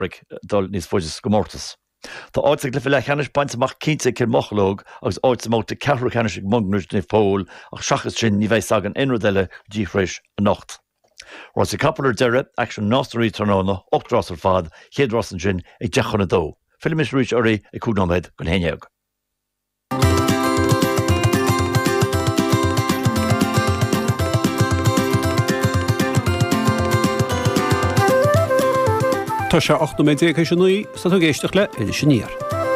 bric dul níos fóidir gomórtas. Tá áit le le cheannis baint amach 15 cin mochlóg agus áit amach de cehrú cheannis mongnuis ní fól ach seachas sin ní bheith agan inrodile dífreis a nocht. Ros a capalar deire ag sin nástarí tróna opdrás ar fad chéadrás an sin ag dechanna dó. Filimis rúis orí ag cúnáid go héineag. Tá sé 8 méid éché sin nuí sa tú géisteach le idir sin níor.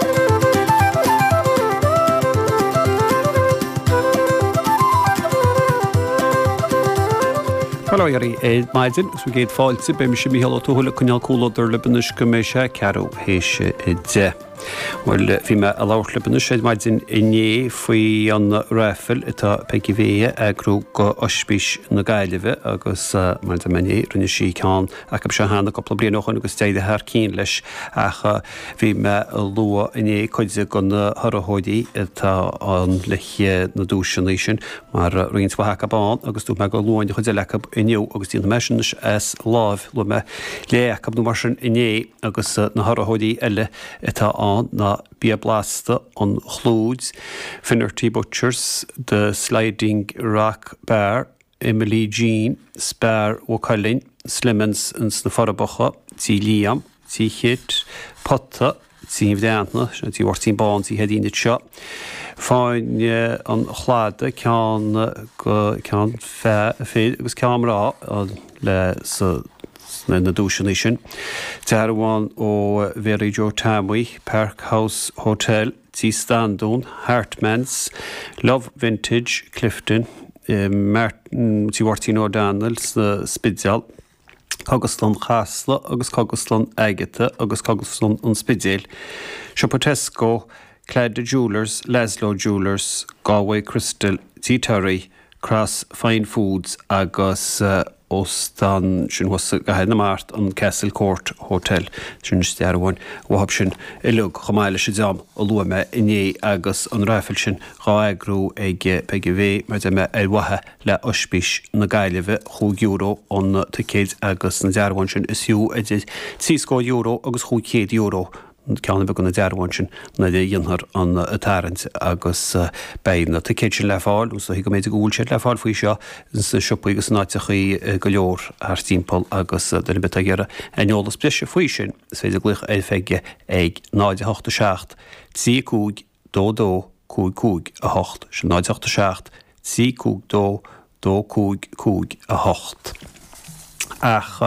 Fáirí é maidin gus géad fáilte be me sé míhall túla chuneal cúlaidir le bunis go mé sé cearú héise i dé. Well bhí me a láir le bunis sé maidin iné faoi an réfil itá PGV agrú go ospís na gaiileh agus mar de mené rinne sí ceán a go se hána coppla bliana chuin agus téide thar cín leis acha bhí me lua iné chuide go na thorthóidí tá an leiche na dúisina sin mar rins bhacha bán agus tú me go luáin chuide lecha inniu agus tína meisinis as láh lu me léachab nó mar sin iné agus na thorthóidí eile itá an na bí blasta an chlúd Finnerty Butchers de Sliding Rock Bar Emily Jean Spar O'Cullin Slimmons ins na Farabacha tí Liam tí Hit Potta tí Vdeantna tí Wartín Bán tí Hedíine seo fáin an chláda cean fé agus ceamrá le sa na dúisina sin. Tearháin ó Very Joe Tamwy, Park House Hotel, Tí Standún, Hartmans, Love Vintage, Clifton, Tí Wartín O'Donnell's na Spideal, Cogaslan Chasla, agus Cogaslan Agata, agus Cogaslan an Spideal, Shopotesco, Cladda Jewellers, Laszlo Jewellers, Galway Crystal, Tí Turry, Cross Fine Foods, agus Ostan sin was gahéna mát an Castle Court Hotel sin stearhain wahab sin ilug chamáile sé dam a luame iné agus an ráfil sin ráagrú ag PGV mar de me wathe le ospís na gaiileh €100 an ticéid agus na dearhain sin isú idir €3 agus €100 ceanna be go na dearhain sin na dé dionthar an atarint agus beina ticéid sin le fáil ús hi go méid gúil sé le fáil faoi seo sa siúpaí agus náitechaí go leor ar timppel agus den bit agéire eolalas brise faoi sin is féidir gluich é feige ag 986 tí cúg dó dó cúg cúg a 8 sin 986 tí cúg dó dó cúg cúg a 8. Ach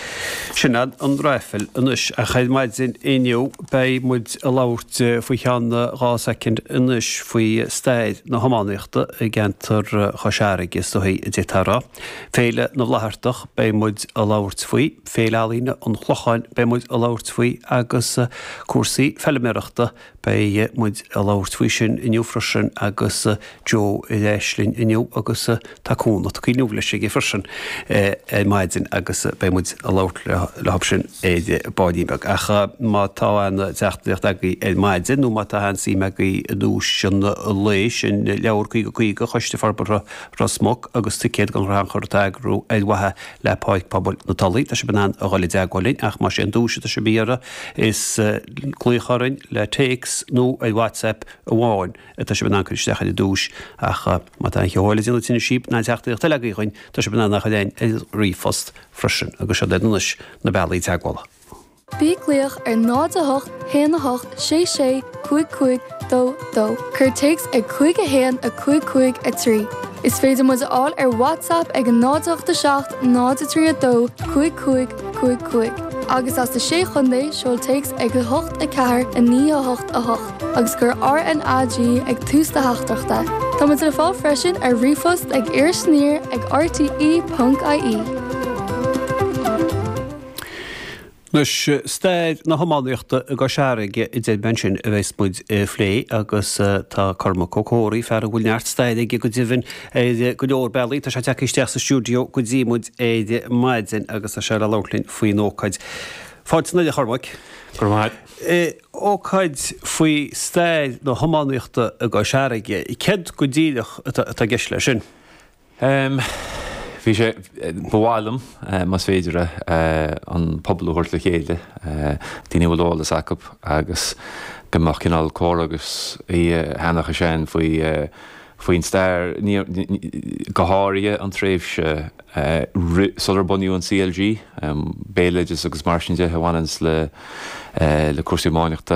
sinad an ráfil inis a chaid maid sin inniu bei muid a láirt faoi cheanna gá second inis faoi staid na hamánaíochta i gceantar chosearaige stoí i détara. Féile na bhlahartach bei muid a láirt faoi, féile alína an chlochain bei muid a láirt faoi agus cuasaí fellimeachta bei muid a láirt faoi sin inniu freisin agus Joe i Aislinn inniu agus taúna cíniu leis sé freisin maidin agus bei muid a láirt le hab sin éide bádíbeag. Acha má tá an teachtaíocht agaí é maidin nó má tá hansí me í dúis sin léis sin leabhar chuig go chuiste farbara rasmach agus ticéad gan ranchar agrú é wathe le páid pobl na talaí tá sé banán a gáile deagháilín ach mar sé an dúise tá sé bíara is clúcharin le takes nó é WhatsApp a bháin tá sé banán chuistecha de dúis acha má tá cheáile dínna tína síp ná teachtaíocht telegaíchain tá sé banán nach chudain rifost freisin agus se déis na bealaí teaghála. Bí gluach ar 9 héanaach 6 cuaig cuaig dó dó. Cur takes ag cuaig a héan a cuaig cuaig a trí. Is féidir mu áil ar WhatsApp ag an 986 93 dó cuaig cuaig cuaig cuaig. Agus as de 6 chundé seol takes ag 8 a ceair a 9 a 8 agus gur RNAG ag tústa heachtarachta. Tá mu le fáil freisin ar rifost ag iirsníir ag rte.ie. Nus staid na hamánaíochta a go seaige I dé ben sin a bheits muid phlé agus tá Cormac Cócóirí fear a bhfuil neart staid ag go ddíhann go leor bealaí tá sé teach isteach sa stúdio go dtí muid éide maidin agus a se a lálinn faoin ócaid. Fáilte na Cormac. Cormac. Ócaid faoi staid na hamánaíochta a go seaige I ced go ddíideach atá gceis lei sin. Bhí sé bháilm mas féidir an poblú thuirt le chéile daoine bhfuil Jacob agus gomach cinál cór agus í henacha sin faoin stair go háirithe an tréimhse solar buniú an CLG béleidir agus marsinide bhhainans le cuasaí máineachta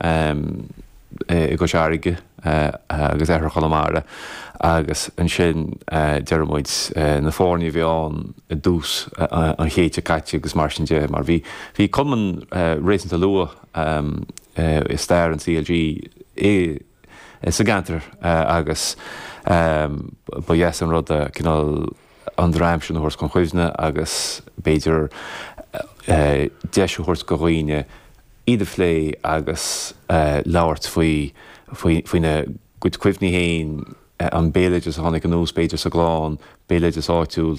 I go seairige agus cholamara agus an sin dearmid na fórní bhíán dús an chéite caite agus marsinide mar bhí cuman réanta lua I stair an CLG sa gantar agus ba yes an rud cinál an ráimse na thuirs chun chuimhne agus béidir deisú thuirs go roiine iad flé agus labhart faoine good cuimhní héin an béleidir a tháinig an nús béidir sa gláán, béleidir áitiúil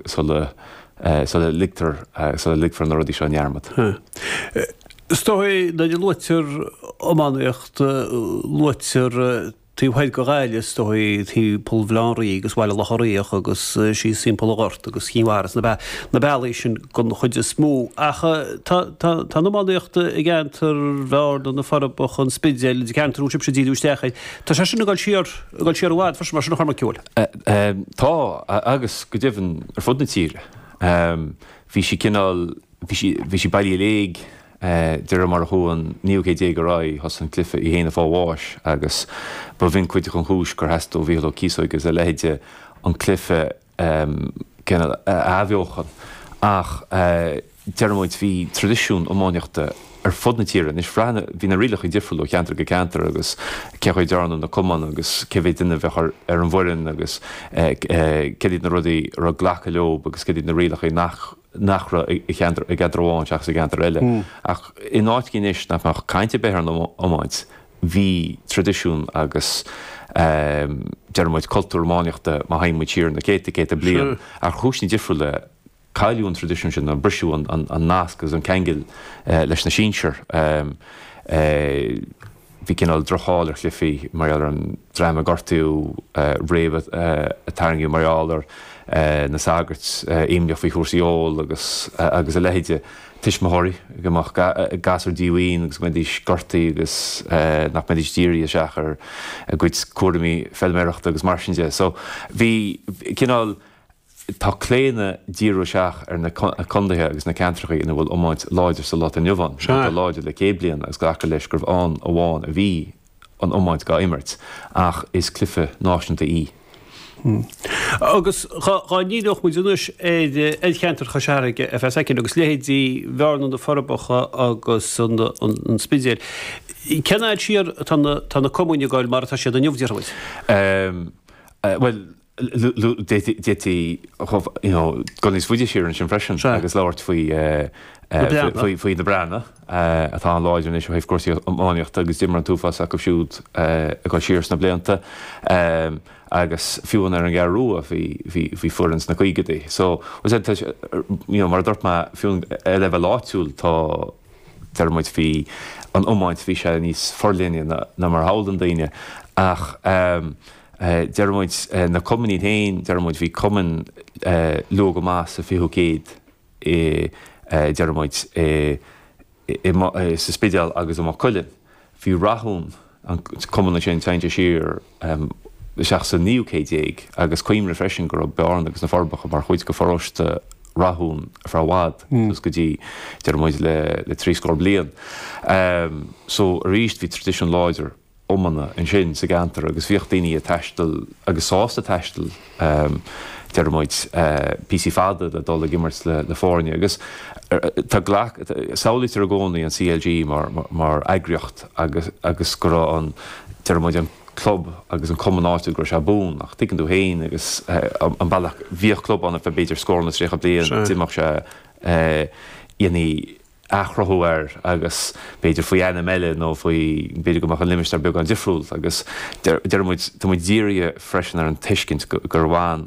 le ligtar na rudí seo nearmad. Stohi na luitir ómánaíocht luitir tíhaid go gáile stohi tí pulbhláí agus bhile lechoíoch agus sí simpolgart agus cíhharas na bailí sin gon chuide smó acha tá nómánaíochta I gceantar bhar na farabach an spidéil de ceantar úsib sé díústechaid. Tá sé sin gáil siar bhád fas mar sin charma ceúil. Tá agus go dtíhann fud na tíre. Bhí sí cinál bhí sí bailí léig Dir mar chuan níocé dé go rá has an clifa I héana fáháis agus ba bhín cuiite chun hús gur heú bhío cíóigus a leide an clifa ahheochan ach dearmid bhí tradiisiún ómáineachta fud na tíre, is freine hí na rialach I difriúil cheantar go cantar agus cechuid dearna na cuman agus cehéh duine bheith an bhrin agus cedíad na rudaí ra ghlacha leob agus cedíad na rialach nachra I gadráin seach sa gantar eile. Ach I náid cínis nach caiinte béthar an ómáid hí tradiisiún agus dearmid cultúr máineachta má haimú tír na céta blian ach chúsní difriúile Cailún tradiisiún sin an brisú an nascas an cengil leis na sínsir. Bhí cinál drocháil chlufií mar an ddraim a gartú réibh a taingú marálar na sagart imneach fao chósaíol agus a leide tiismathirí gomach gasar díhaoin agus medís gartaí agus nach medís díirí a seachar a gcuid cuairdaí fellméireachta agus marsinide. So bhí cinál Tá cléine díú seach na condathe agus na cantracha ina bhfuil ómáid láidir sa lá inniuhan, láidir le céblion agus gacha leis gur bháin a bháin a bhí an ómáid ga immert ach is clifa náisiúnta í. Agus gá níoch mu dúis cheantar chaseige a bheitcin agus léhéidí bhearn an farbacha agus an spidéil. Ceannaid siar tá na comúine gáil mar tá siad an nniuhdíirhaid? Well, détí gonís fuidir siar an sin freisin agus láirt faoi na brana atá an láidir is héh cuasí ammáíocht agus dimar an túfas a go siúd a go siars na blianta agus fiúan ar an garú a bhí furans na chuigadaí. So mar dúirt me fiún le láitiúil tá dermid hí an ómáid hí sé níos forlíine na mar hálan daine ach dearmid na cumaní hain dearmid bhí cuman lu go más a fiú céad dearmid sa spidéal agus am chuilin. Bhí rathún an cumanna sin teinte siar seach sa níocéad agus cuimre freisin gur bearn agus na farbacha mar chuid go forráiste rathún frá bhád gus go dtí dearmid le trí scór blian. So ríist bhí tradiisiún láidir ómanna an sin sa gantar agus bhíocht daoine a teistal agus sásta teistal dearmid PC fada a dul gimmert le fórne agus tá saolaítar a gcónaí an CLG mar agriocht agus go an dearmid an club agus an commonáú gur se bún ach tuiceann tú héin agus an bailach bhíoh club anna fe beidir scórna récha blian tíach se dhéanaí achrathúir agus beidir faoi ana meile nó faoi beidir goach an limistar beag an difriúil agus dearmid díire freisin ar an tuiscint gur bháin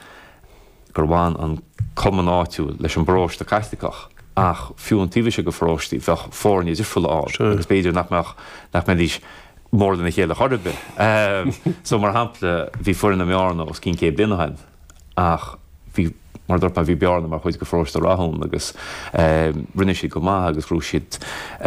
an commonáú leis an bróis de caiisteach ach fiún tíbhí se go fróistí bheith fórní difriúil á agus beidir nach medís mór den chéile chorbe. So mar hapla bhí fuair na meárna os cin cé blinahain ach mar dúirt bhí bearna mar chuid go frósta rathún agus rinne si go maith agus rú siad